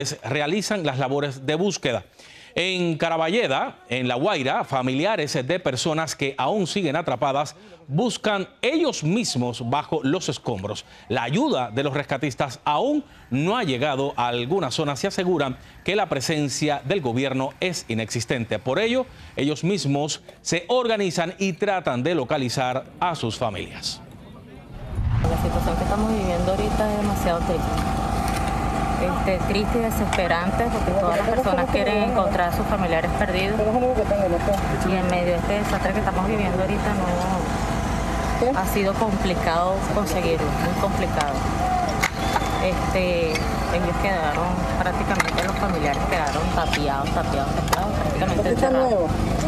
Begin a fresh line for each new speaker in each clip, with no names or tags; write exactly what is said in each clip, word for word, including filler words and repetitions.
realizan las labores de búsqueda. En Caraballeda, en La Guaira, familiares de personas que aún siguen atrapadas buscan ellos mismos bajo los escombros. La ayuda de los rescatistas aún no ha llegado a algunas zonas y aseguran que la presencia del gobierno es inexistente. Por ello, ellos mismos se organizan y tratan de localizar a sus familias.
La situación que estamos viviendo ahorita es demasiado triste. Este, triste y desesperante porque todas las personas quieren encontrar a sus familiares perdidos y en medio de este desastre que estamos viviendo ahorita no ha sido complicado conseguirlo, muy complicado. Este, ellos quedaron prácticamente, los familiares quedaron tapiados, tapiados, tapiados, prácticamente encerrados.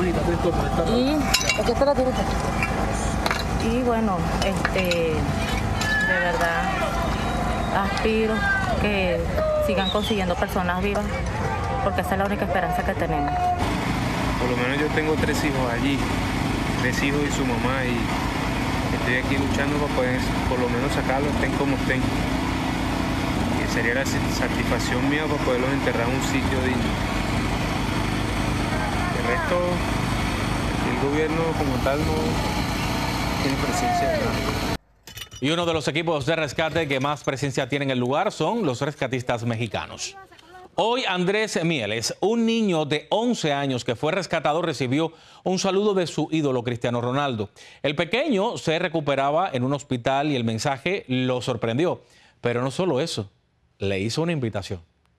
Y, y bueno, este, de verdad aspiro que sigan consiguiendo personas vivas, porque esa es la única esperanza que tenemos.
Por lo menos yo tengo tres hijos allí, tres hijos y su mamá, y estoy aquí luchando para poder por lo menos sacarlos, estén como estén. Y sería la satisfacción mía para poderlos enterrar en un sitio digno. El resto, el gobierno como tal no tiene presencia de nada.
Y uno de los equipos de rescate que más presencia tiene en el lugar son los rescatistas mexicanos. Hoy Andrés Mieles, un niño de once años que fue rescatado, recibió un saludo de su ídolo Cristiano Ronaldo. El pequeño se recuperaba en un hospital y el mensaje lo sorprendió. Pero no solo eso, le hizo una invitación.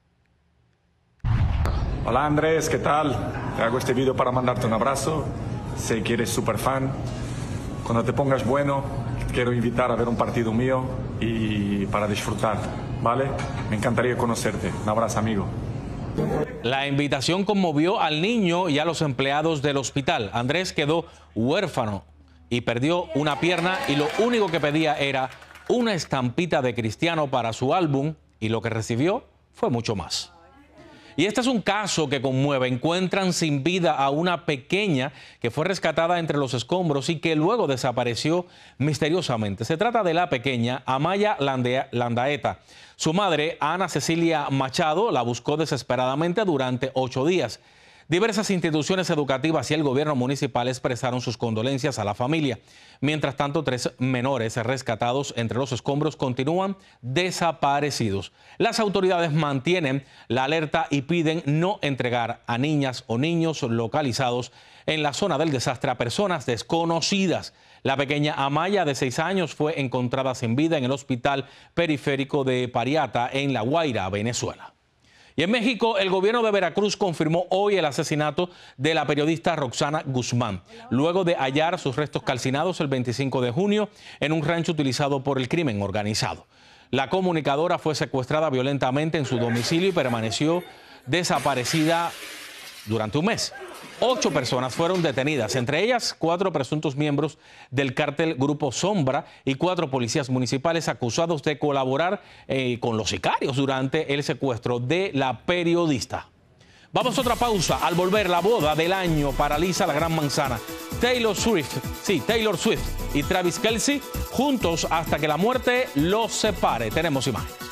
Hola Andrés, ¿qué tal? Te hago este video para mandarte un abrazo. Sé que eres súper fan. Cuando te pongas bueno, quiero invitar a ver un partido mío y para disfrutar, ¿vale? Me encantaría conocerte. Un abrazo, amigo.
La invitación conmovió al niño y a los empleados del hospital. Andrés quedó huérfano y perdió una pierna y lo único que pedía era una estampita de Cristiano para su álbum y lo que recibió fue mucho más. Y este es un caso que conmueve. Encuentran sin vida a una pequeña que fue rescatada entre los escombros y que luego desapareció misteriosamente. Se trata de la pequeña Amaya Landaeta. Su madre, Ana Cecilia Machado, la buscó desesperadamente durante ocho días. Diversas instituciones educativas y el gobierno municipal expresaron sus condolencias a la familia. Mientras tanto, tres menores rescatados entre los escombros continúan desaparecidos. Las autoridades mantienen la alerta y piden no entregar a niñas o niños localizados en la zona del desastre a personas desconocidas. La pequeña Amaya, de seis años, fue encontrada sin vida en el hospital periférico de Pariata, en La Guaira, Venezuela. Y en México, el gobierno de Veracruz confirmó hoy el asesinato de la periodista Roxana Guzmán, luego de hallar sus restos calcinados el veinticinco de junio en un rancho utilizado por el crimen organizado. La comunicadora fue secuestrada violentamente en su domicilio y permaneció desaparecida durante un mes. Ocho personas fueron detenidas, entre ellas cuatro presuntos miembros del cártel Grupo Sombra y cuatro policías municipales acusados de colaborar eh, con los sicarios durante el secuestro de la periodista. Vamos a otra pausa. Al volver, la boda del año paraliza la Gran Manzana. Taylor Swift, sí, Taylor Swift y Travis Kelce juntos hasta que la muerte los separe. Tenemos imagen.